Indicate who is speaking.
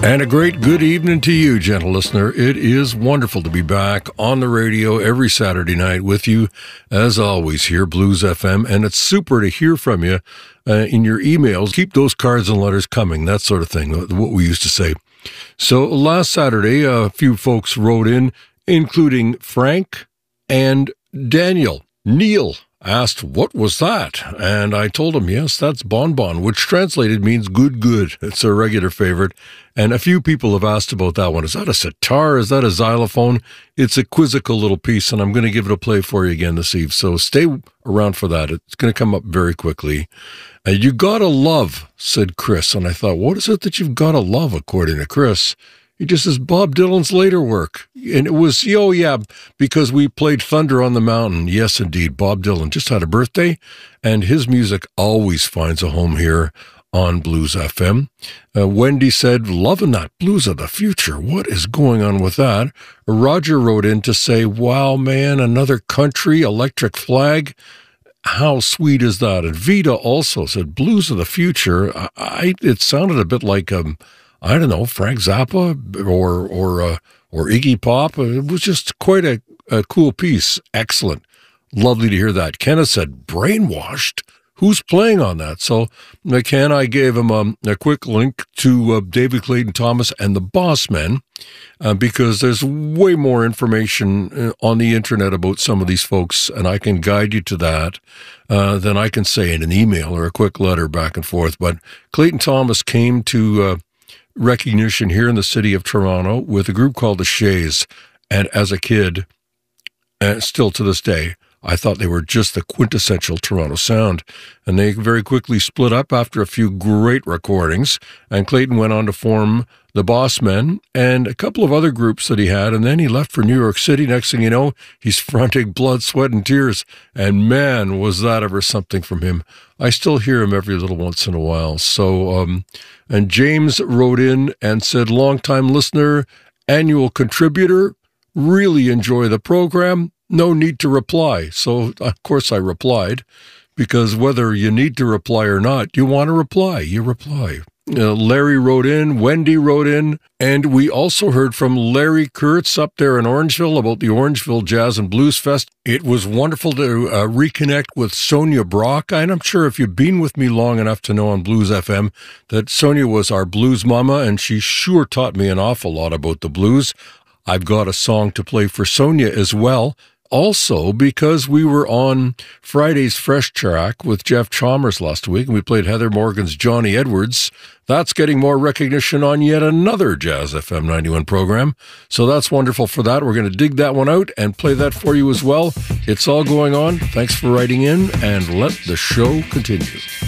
Speaker 1: And a great good evening to you, gentle listener. It is wonderful to be back on the radio every Saturday night with you, as always, here, Blues FM. And it's super to hear from you in your emails. Keep those cards and letters coming, that sort of thing, what we used to say. So last Saturday, a few folks wrote in, including Frank and Daniel. Neil asked, what was that? And I told him, yes, that's Bonbon, which translated means good, good. It's a regular favorite. And a few people have asked about that one. Is that a sitar? Is that a xylophone? It's a quizzical little piece, and I'm going to give it a play for you again this eve. So stay around for that. It's going to come up very quickly. You gotta love, said Chris. And I thought, what is it that you've gotta love, according to Chris? He just says Bob Dylan's later work. And it was, oh yeah, because we played Thunder on the Mountain. Yes, indeed. Bob Dylan just had a birthday, and his music always finds a home here on Blues FM. Wendy said, loving that Blues of the Future. What is going on with that? Roger wrote in to say, wow, man, another country, Electric Flag. How sweet is that? And Vita also said, Blues of the Future. It sounded a bit like, I don't know, Frank Zappa or Iggy Pop. It was just quite a cool piece. Excellent. Lovely to hear that. Kenneth said, brainwashed. Who's playing on that? So, Ken, I gave him a quick link to David Clayton Thomas and the Bossmen, because there's way more information on the internet about some of these folks, and I can guide you to that than I can say in an email or a quick letter back and forth. But Clayton Thomas came to recognition here in the city of Toronto with a group called the Shays, and as a kid, and still to this day, I thought they were just the quintessential Toronto sound, and they very quickly split up after a few great recordings, and Clayton went on to form the Bossmen and a couple of other groups that he had, and then he left for New York City. Next thing you know, he's fronting Blood, Sweat, and Tears, and man, was that ever something from him. I still hear him every little once in a while. So, and James wrote in and said, long-time listener, annual contributor, really enjoy the program. No need to reply. So, of course, I replied, because whether you need to reply or not, you want to reply, you reply. Larry wrote in, Wendy wrote in, and we also heard from Larry Kurtz up there in Orangeville about the Orangeville Jazz and Blues Fest. It was wonderful to reconnect with Sonia Brock, and I'm sure if you've been with me long enough to know on Blues FM that Sonia was our blues mama, and she sure taught me an awful lot about the blues. I've got a song to play for Sonia as well. Also, because we were on Friday's Fresh Track with Jeff Chalmers last week, and we played Heather Morgan's Johnny Edwards, that's getting more recognition on yet another Jazz FM 91 program. So that's wonderful for that. We're going to dig that one out and play that for you as well. It's all going on. Thanks for writing in, and let the show continue.